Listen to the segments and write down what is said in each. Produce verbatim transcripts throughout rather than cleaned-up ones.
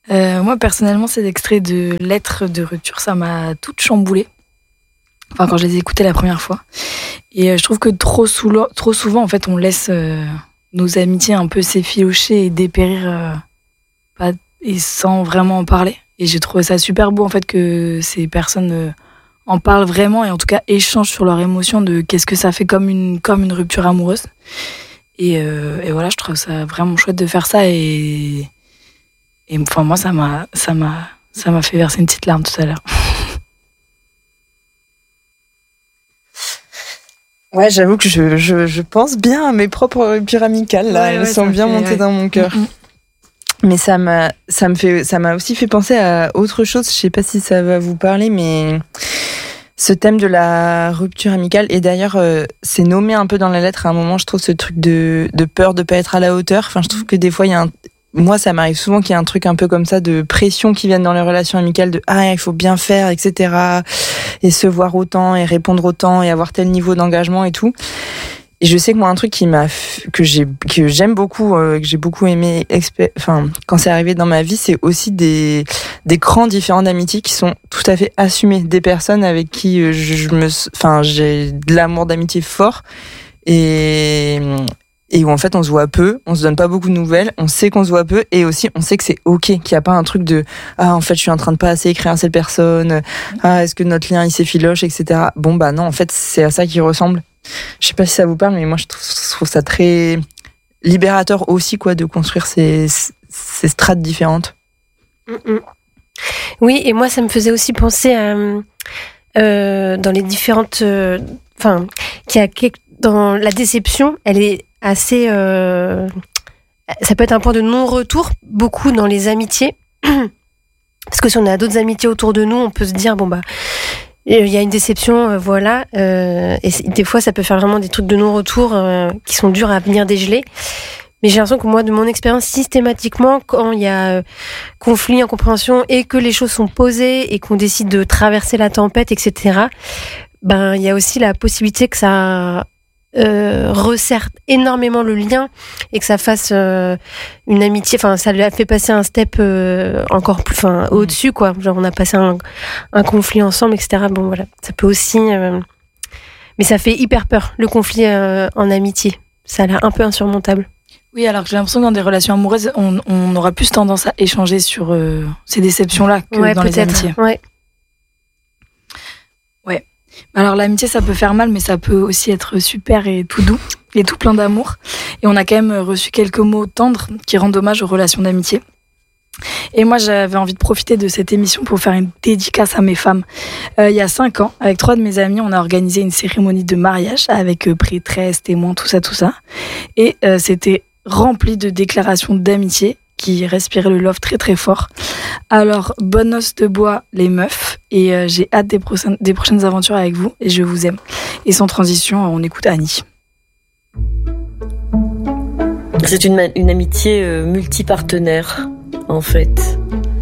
Euh, moi, personnellement, ces extraits de lettres de rupture, ça m'a toute chamboulée. Enfin, quand je les ai écoutés la première fois. Et euh, je trouve que trop, sous trop souvent, en fait, on laisse euh, nos amitiés un peu s'effilocher et dépérir euh, pas, et sans vraiment en parler. Et j'ai trouvé ça super beau, en fait, que ces personnes euh, en parlent vraiment et en tout cas échangent sur leurs émotions de qu'est-ce que ça fait comme une, comme une rupture amoureuse. Et, euh, et voilà, je trouve ça vraiment chouette de faire ça. Et, et enfin, moi, ça m'a, ça m'a, ça m'a fait verser une petite larme tout à l'heure. Ouais, j'avoue que je, je, je pense bien à mes propres ruptures amicales, là. Ouais, Elles ouais, sont bien fait, montées ouais. dans mon cœur. Mm-hmm. Mais ça m'a, ça me fait, ça m'a aussi fait penser à autre chose. Je sais pas si ça va vous parler, mais ce thème de la rupture amicale, et d'ailleurs, euh, c'est nommé un peu dans la lettre à un moment, je trouve, ce truc de, de peur de pas être à la hauteur. Enfin, je trouve que des fois, il y a un, moi, ça m'arrive souvent qu'il y a un truc un peu comme ça de pression qui vienne dans les relations amicales de ah, il faut bien faire, et cetera. Et se voir autant, et répondre autant, et avoir tel niveau d'engagement et tout. Et je sais que moi, un truc qui m'a, que j'ai, que j'aime beaucoup, euh, que j'ai beaucoup aimé, expé- enfin, quand c'est arrivé dans ma vie, c'est aussi des, des crans différents d'amitié qui sont tout à fait assumés. Des personnes avec qui je, je me, enfin, j'ai de l'amour d'amitié fort. Et, et où en fait on se voit peu, on se donne pas beaucoup de nouvelles, on sait qu'on se voit peu et aussi on sait que c'est ok, qu'il y a pas un truc de ah en fait je suis en train de pas assez écrire à cette personne, ah est-ce que notre lien il s'effiloche, et cetera. Bon bah non, en fait c'est à ça qu'il ressemble. Je sais pas si ça vous parle, mais moi je trouve, je trouve ça très libérateur aussi quoi de construire ces, ces strates différentes. Mm-mm. Oui, et moi ça me faisait aussi penser à euh, dans les différentes, enfin, euh, qu'il y a quelque, dans la déception, elle est assez, euh, ça peut être un point de non-retour beaucoup dans les amitiés, parce que si on a d'autres amitiés autour de nous, on peut se dire bon bah il y a une déception, euh, voilà, euh, et des fois ça peut faire vraiment des trucs de non-retour euh, qui sont durs à venir dégeler. Mais j'ai l'impression que moi, de mon expérience, systématiquement, quand il y a euh, conflit, incompréhension, et que les choses sont posées, et qu'on décide de traverser la tempête, et cetera, ben, il y a aussi la possibilité que ça euh, resserre énormément le lien, et que ça fasse euh, une amitié, enfin, ça lui a fait passer un step euh, encore plus, enfin, mmh. au-dessus, quoi. Genre, on a passé un, un conflit ensemble, et cetera. Bon, voilà. Ça peut aussi, euh... mais ça fait hyper peur, le conflit euh, en amitié. Ça a l'air un peu insurmontable. Oui, alors j'ai l'impression que dans des relations amoureuses, on, on aura plus tendance à échanger sur euh, ces déceptions-là que ouais, dans les amitiés. Ouais. Ouais. Alors l'amitié, ça peut faire mal, mais ça peut aussi être super et tout doux et tout plein d'amour. Et on a quand même reçu quelques mots tendres qui rendent hommage aux relations d'amitié. Et moi, j'avais envie de profiter de cette émission pour faire une dédicace à mes femmes. Euh, il y a cinq ans, avec trois de mes amis, on a organisé une cérémonie de mariage avec euh, prêtresse, témoins, tout ça, tout ça. Et euh, c'était rempli de déclarations d'amitié qui respiraient le love très très fort. Alors, bonne noce de bois les meufs, et euh, j'ai hâte des prochaines, des prochaines aventures avec vous, et je vous aime. Et sans transition, on écoute Annie. C'est une, une amitié euh, multipartenaire, en fait.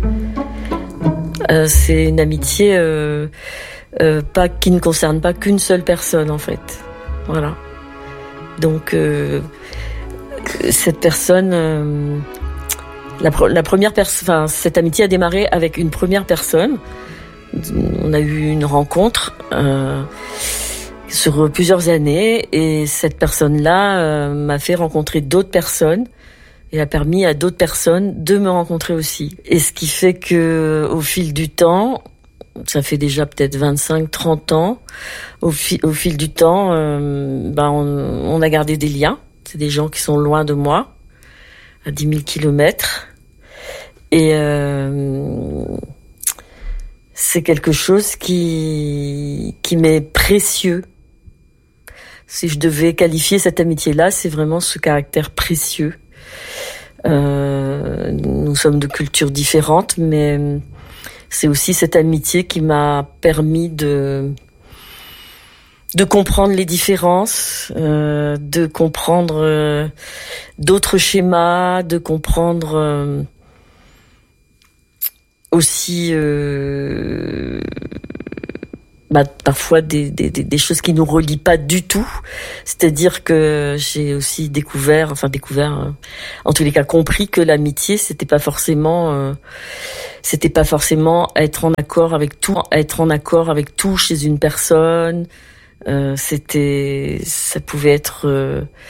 Euh, c'est une amitié euh, euh, pas, qui ne concerne pas qu'une seule personne, en fait. Voilà. Donc... Euh, cette personne, euh, la, la première personne, enfin, cette amitié a démarré avec une première personne. On a eu une rencontre euh, sur plusieurs années, et cette personne-là euh, m'a fait rencontrer d'autres personnes et a permis à d'autres personnes de me rencontrer aussi. Et ce qui fait que, au fil du temps, ça fait déjà peut-être vingt-cinq trente ans, au, fi- au fil du temps, euh, ben on, on a gardé des liens. C'est des gens qui sont loin de moi, à dix mille kilomètres. Et euh, c'est quelque chose qui, qui m'est précieux. Si je devais qualifier cette amitié-là, c'est vraiment ce caractère précieux. Euh, nous sommes de cultures différentes, mais c'est aussi cette amitié qui m'a permis de... de comprendre les différences, euh, de comprendre euh, d'autres schémas, de comprendre euh, aussi euh, bah, parfois des, des, des choses qui nous relient pas du tout. C'est-à-dire que j'ai aussi découvert, enfin découvert, en tous les cas compris que l'amitié, c'était pas forcément, euh, c'était pas forcément être en accord avec tout, être en accord avec tout chez une personne. Euh, c'était, ça pouvait être, euh,